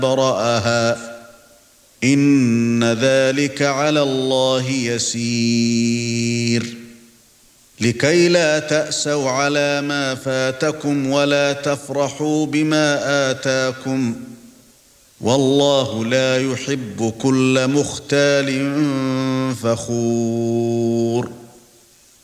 برأها إن ذلك على الله يسير لكي لا تأسوا على ما فاتكم ولا تفرحوا بما آتاكم والله لا يحب كل مختال فخور